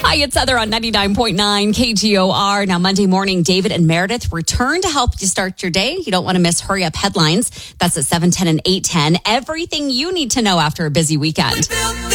Hi, it's Heather on 99.9 KGOR. Now, Monday morning, David and Meredith return to help you start your day. You don't want to miss Hurry Up Headlines. That's at 7:10 and 8:10. Everything you need to know after a busy weekend.